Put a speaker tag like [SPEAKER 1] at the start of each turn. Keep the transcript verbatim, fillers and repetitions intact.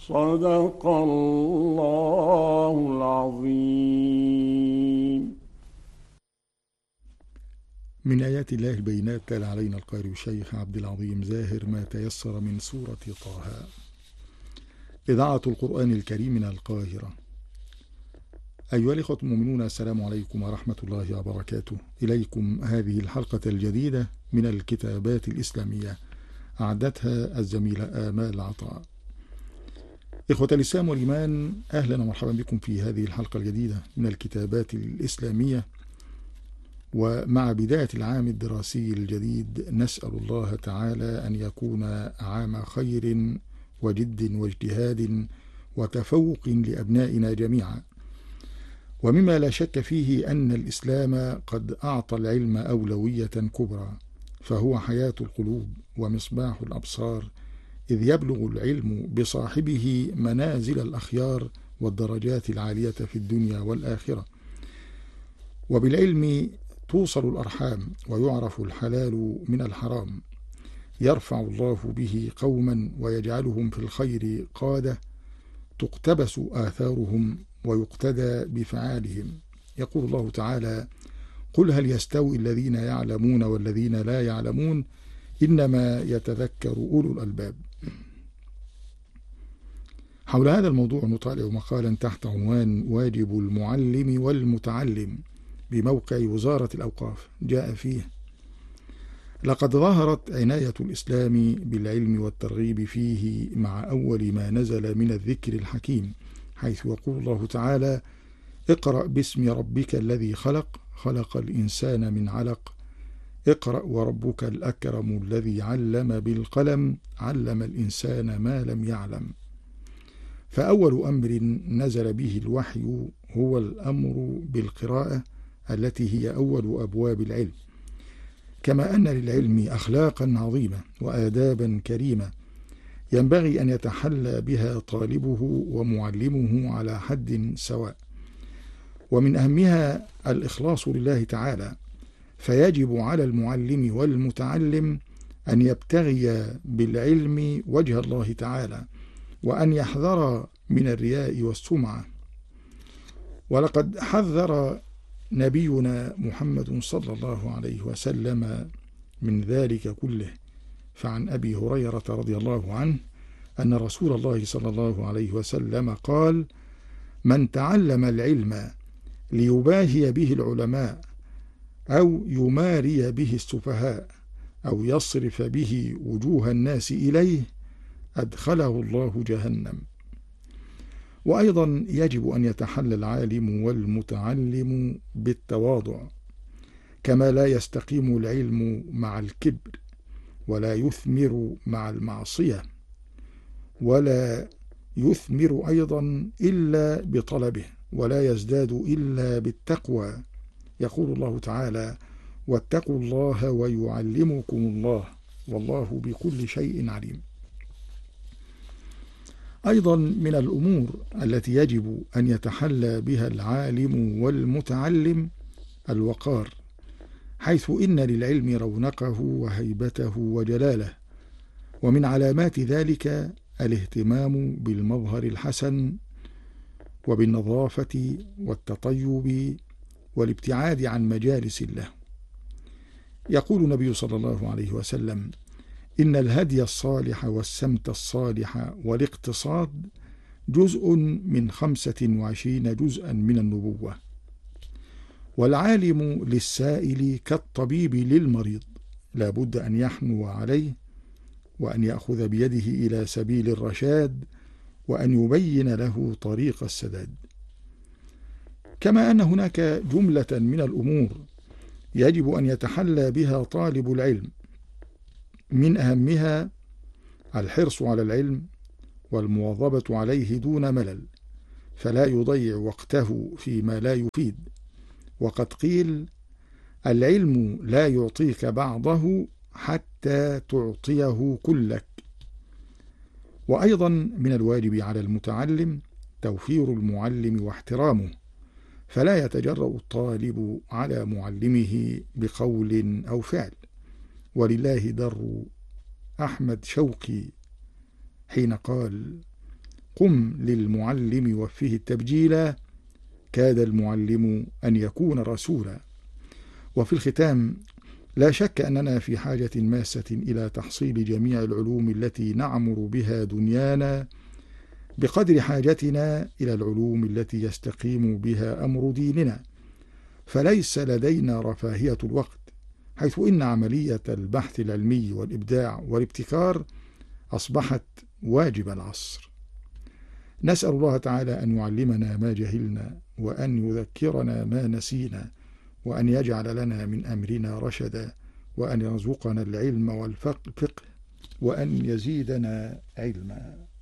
[SPEAKER 1] صدق الله العظيم.
[SPEAKER 2] من آيات الله البينات تلا علينا القارئ الشيخ عبد العظيم زاهر ما تيسر من سورة طه. إذاعة القرآن الكريم من القاهرة. أيها الإخوة المؤمنون، السلام عليكم ورحمة الله وبركاته. إليكم هذه الحلقة الجديدة من الكتابات الإسلامية، أعدتها الزميلة آمال عطاء. إخوة الإسلام والإيمان، أهلا ومرحبا بكم في هذه الحلقة الجديدة من الكتابات الإسلامية. ومع بداية العام الدراسي الجديد نسأل الله تعالى أن يكون عام خير وجد واجتهاد وتفوق لأبنائنا جميعا. ومما لا شك فيه أن الإسلام قد أعطى العلم أولوية كبرى، فهو حياة القلوب ومصباح الأبصار، إذ يبلغ العلم بصاحبه منازل الأخيار والدرجات العالية في الدنيا والآخرة. وبالعلم توصل الأرحام ويعرف الحلال من الحرام، يرفع الله به قوما ويجعلهم في الخير قادة، تقتبس آثارهم ويقتدى بفعالهم. يقول الله تعالى: قل هل يستوي الذين يعلمون والذين لا يعلمون إنما يتذكر أولو الألباب. حول هذا الموضوع نطالع مقالا تحت عنوان واجب المعلم والمتعلم بموقع وزارة الأوقاف. جاء فيه: لقد ظهرت عناية الإسلام بالعلم والترغيب فيه مع أول ما نزل من الذكر الحكيم، حيث يقول الله تعالى: اقرأ باسم ربك الذي خلق خلق الإنسان من علق اقرأ وربك الأكرم الذي علم بالقلم علم الإنسان ما لم يعلم. فأول أمر نزل به الوحي هو الأمر بالقراءة التي هي أول أبواب العلم، كما أن للعلم أخلاقا عظيمة وآدابا كريمة ينبغي أن يتحلى بها طالبه ومعلمه على حد سواء، ومن أهمها الإخلاص لله تعالى، فيجب على المعلم والمتعلم أن يبتغي بالعلم وجه الله تعالى، وأن يحذر من الرياء والسمعة. ولقد حذر نبينا محمد صلى الله عليه وسلم من ذلك كله، فعن أبي هريرة رضي الله عنه أن رسول الله صلى الله عليه وسلم قال: من تعلم العلم ليباهي به العلماء أو يماري به السفهاء أو يصرف به وجوه الناس إليه أدخله الله جهنم. وأيضا يجب أن يتحلى العالم والمتعلم بالتواضع، كما لا يستقيم العلم مع الكبر، ولا يثمر مع المعصية، ولا يثمر أيضا إلا بطلبه، ولا يزداد إلا بالتقوى. يقول الله تعالى: واتقوا الله ويعلمكم الله والله بكل شيء عليم. أيضا من الأمور التي يجب أن يتحلى بها العالم والمتعلم الوقار، حيث إن للعلم رونقه وهيبته وجلاله، ومن علامات ذلك الاهتمام بالمظهر الحسن وبالنظافة والتطيب والابتعاد عن مجالس الله. يقول النبي صلى الله عليه وسلم: إن الهدي الصالح والسمت الصالح والاقتصاد جزء من خمسة وعشرين جزءا من النبوة. والعالم للسائل كالطبيب للمريض، لا بد أن يحنو عليه، وأن يأخذ بيده إلى سبيل الرشاد، وأن يبين له طريق السداد. كما أن هناك جملة من الأمور يجب أن يتحلى بها طالب العلم، من أهمها الحرص على العلم والمواظبة عليه دون ملل، فلا يضيع وقته فيما لا يفيد. وقد قيل: العلم لا يعطيك بعضه حتى تعطيه كلك. وأيضا من الواجب على المتعلم توفير المعلم واحترامه، فلا يتجرأ الطالب على معلمه بقول أو فعل. ولله در أحمد شوقي حين قال: قم للمعلم وفه التبجيلا، كاد المعلم أن يكون رسولا. وفي الختام، لا شك أننا في حاجة ماسة إلى تحصيل جميع العلوم التي نعمر بها دنيانا بقدر حاجتنا إلى العلوم التي يستقيم بها أمر ديننا، فليس لدينا رفاهية الوقت، حيث إن عملية البحث العلمي والإبداع والابتكار أصبحت واجب العصر. نسأل الله تعالى أن يعلمنا ما جهلنا، وأن يذكرنا ما نسينا، وأن يجعل لنا من أمرنا رشدا، وأن يرزقنا العلم والفقه، وأن يزيدنا علما.